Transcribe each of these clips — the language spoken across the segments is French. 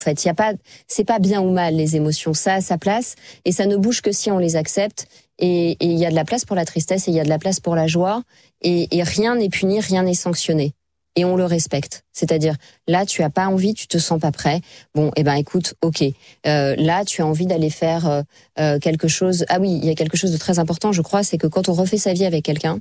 En fait, c'est pas bien ou mal les émotions, ça a sa place et ça ne bouge que si on les accepte. Et il y a de la place pour la tristesse et il y a de la place pour la joie et rien n'est puni, rien n'est sanctionné. Et on le respecte. C'est-à-dire, là, tu as pas envie, tu te sens pas prêt. Bon, écoute, ok. Là, tu as envie d'aller faire quelque chose. Ah oui, il y a quelque chose de très important, je crois, c'est que quand on refait sa vie avec quelqu'un,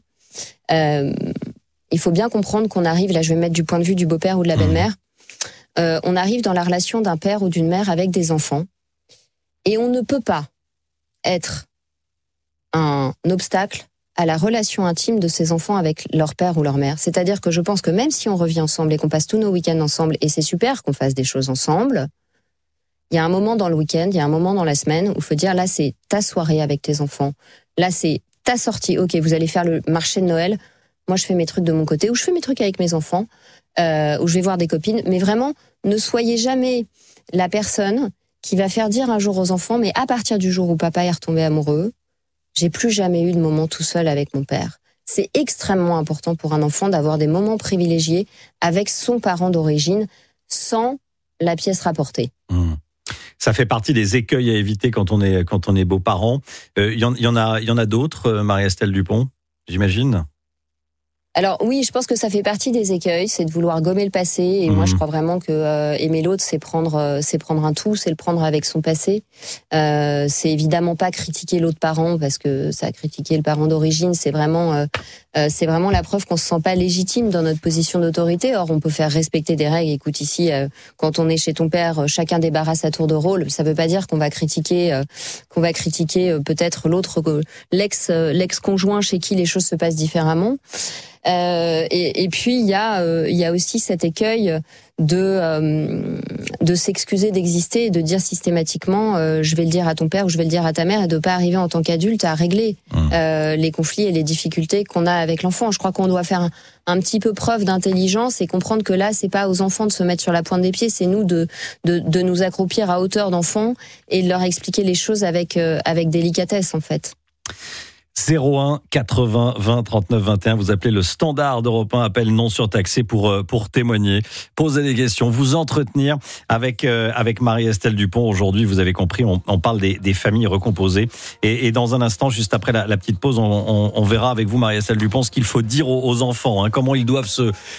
il faut bien comprendre qu'on arrive, là, je vais me mettre du point de vue du beau-père ou de la belle-mère, on arrive dans la relation d'un père ou d'une mère avec des enfants, et on ne peut pas être un obstacle à la relation intime de ces enfants avec leur père ou leur mère. C'est-à-dire que je pense que même si on revient ensemble et qu'on passe tous nos week-ends ensemble, et c'est super qu'on fasse des choses ensemble, il y a un moment dans le week-end, il y a un moment dans la semaine où il faut dire, là, c'est ta soirée avec tes enfants. Là, c'est ta sortie. Ok, vous allez faire le marché de Noël. Moi, je fais mes trucs de mon côté, ou je fais mes trucs avec mes enfants, ou je vais voir des copines. Mais vraiment, ne soyez jamais la personne qui va faire dire un jour aux enfants, mais à partir du jour où papa est retombé amoureux, j'ai plus jamais eu de moment tout seul avec mon père. C'est extrêmement important pour un enfant d'avoir des moments privilégiés avec son parent d'origine, sans la pièce rapportée. Ça fait partie des écueils à éviter quand on est beaux-parents. Il y en a d'autres, Marie-Estelle Dupont, j'imagine. Alors oui, je pense que ça fait partie des écueils, c'est de vouloir gommer le passé. Et moi, je crois vraiment que aimer l'autre, c'est prendre un tout, c'est le prendre avec son passé. C'est évidemment pas critiquer l'autre parent, parce que ça, critiquer le parent d'origine, c'est vraiment la preuve qu'on se sent pas légitime dans notre position d'autorité. Or, on peut faire respecter des règles. Écoute, ici, quand on est chez ton père, chacun débarrasse à tour de rôle. Ça veut pas dire qu'on va critiquer peut-être l'autre, l'ex-conjoint chez qui les choses se passent différemment. Et puis il y a aussi cet écueil de s'excuser d'exister et de dire systématiquement je vais le dire à ton père ou je vais le dire à ta mère, et de pas arriver en tant qu'adulte à régler les conflits et les difficultés qu'on a avec l'enfant. Je crois qu'on doit faire un petit peu preuve d'intelligence et comprendre que là, c'est pas aux enfants de se mettre sur la pointe des pieds, c'est nous de nous accroupir à hauteur d'enfants et de leur expliquer les choses avec délicatesse, en fait. 01 80 20 39 21, vous appelez le standard d'Europe 1, appel non surtaxé pour témoigner, poser des questions, vous entretenir avec Marie-Estelle Dupont. Aujourd'hui, vous avez compris, on parle des familles recomposées, et dans un instant, juste après la petite pause, on verra avec vous, Marie-Estelle Dupont, ce qu'il faut dire aux enfants, comment ils doivent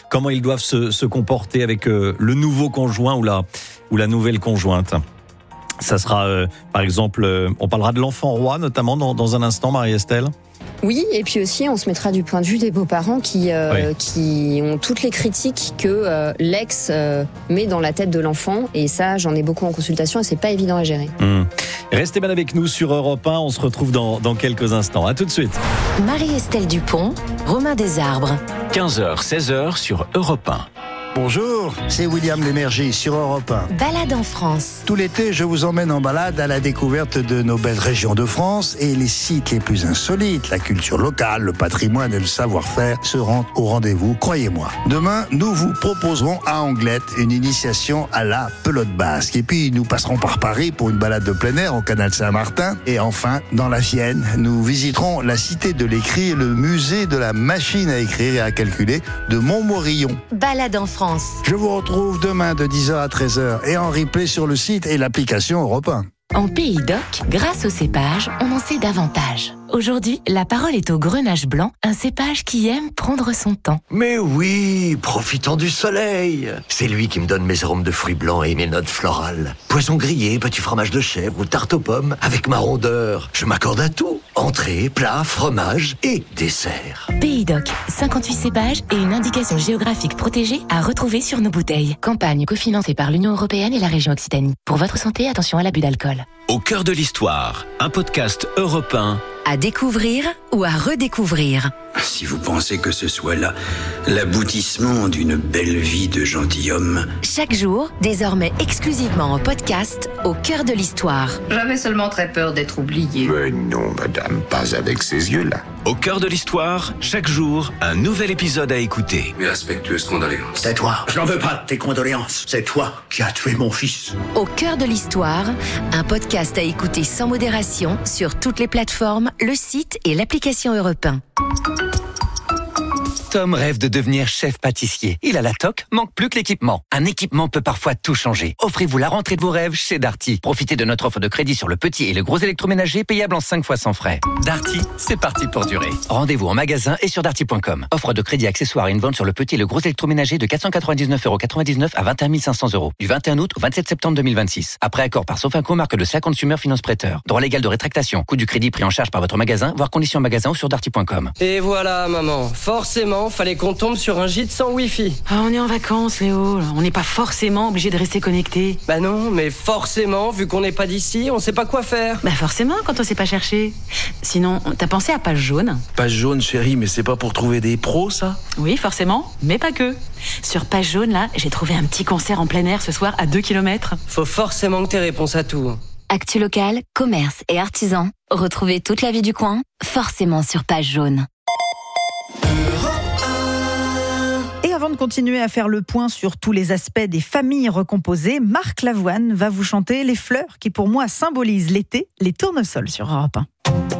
se comporter avec le nouveau conjoint ou la nouvelle conjointe. Ça sera, par exemple, on parlera de l'enfant roi, notamment dans un instant, Marie-Estelle. Oui, et puis aussi, on se mettra du point de vue des beaux-parents qui ont toutes les critiques que l'ex met dans la tête de l'enfant. Et ça, j'en ai beaucoup en consultation et c'est pas évident à gérer. Restez bien avec nous sur Europe 1. On se retrouve dans quelques instants. À tout de suite. Marie-Estelle Dupont, Romain Desarbres. 15h, 16h sur Europe 1. Bonjour, c'est William Lémergie sur Europe 1. Balade en France. Tout l'été, je vous emmène en balade à la découverte de nos belles régions de France et les sites les plus insolites. La culture locale, le patrimoine et le savoir-faire seront au rendez-vous, croyez-moi. Demain, nous vous proposerons à Anglette une initiation à la pelote basque. Et puis, nous passerons par Paris pour une balade de plein air au canal Saint-Martin. Et enfin, dans la Vienne, nous visiterons la cité de l'écrit et le musée de la machine à écrire et à calculer de Montmorillon. Balade en France. Je vous retrouve demain de 10h à 13h et en replay sur le site et l'application Europe 1. En Pays d'Oc, grâce au cépage, on en sait davantage. Aujourd'hui, la parole est au Grenache blanc, un cépage qui aime prendre son temps. Mais oui, profitant du soleil. C'est lui qui me donne mes arômes de fruits blancs et mes notes florales. Poisson grillé, petit fromage de chèvre ou tarte aux pommes avec ma rondeur. Je m'accorde à tout. Entrée, plat, fromage et dessert. Pays d'Oc, 58 cépages et une indication géographique protégée à retrouver sur nos bouteilles. Campagne cofinancée par l'Union européenne et la région Occitanie. Pour votre santé, attention à l'abus d'alcool. Au cœur de l'histoire, un podcast Europe 1. À découvrir ou à redécouvrir. Si vous pensez que ce soit là l'aboutissement d'une belle vie de gentilhomme. Chaque jour, désormais exclusivement en podcast, au cœur de l'histoire. J'avais seulement très peur d'être oubliée. Mais non, madame, pas avec ces yeux-là. Au cœur de l'histoire, chaque jour, un nouvel épisode à écouter. Mes respectueuses condoléances. C'est toi. Je n'en veux pas de tes condoléances. C'est toi qui as tué mon fils. Au cœur de l'histoire, un podcast à écouter sans modération sur toutes les plateformes, le site et l'application Europe 1. Tom rêve de devenir chef pâtissier. Il a la toque, manque plus que l'équipement. Un équipement peut parfois tout changer. Offrez-vous la rentrée de vos rêves chez Darty. Profitez de notre offre de crédit sur le petit et le gros électroménager payable en 5 fois sans frais. Darty, c'est parti pour durer. Rendez-vous en magasin et sur darty.com. Offre de crédit accessoire et une vente sur le petit et le gros électroménager de 499,99 € à 21 500 €. Du 21 août au 27 septembre 2026. Après accord par Sofinco, marque de SA Consumer Finance Prêteur. Droit légal de rétractation. Coût du crédit pris en charge par votre magasin, voire conditions en magasin ou sur darty.com. Et voilà, maman. Forcément, fallait qu'on tombe sur un gîte sans Wi-Fi. Ah, on est en vacances, Léo. On n'est pas forcément obligé de rester connecté. Bah non, mais forcément, vu qu'on n'est pas d'ici, on sait pas quoi faire. Bah forcément, quand on sait pas chercher. Sinon, t'as pensé à Page Jaune? Page Jaune, chérie, mais c'est pas pour trouver des pros, ça? Oui, forcément, mais pas que. Sur Page Jaune, là, j'ai trouvé un petit concert en plein air ce soir à 2 km. Faut forcément que t'aies réponse à tout. Actu locale, commerce et artisans. Retrouvez toute la vie du coin, forcément sur Page Jaune. Et avant de continuer à faire le point sur tous les aspects des familles recomposées, Marc Lavoine va vous chanter les fleurs qui pour moi symbolisent l'été, les tournesols sur Europe 1.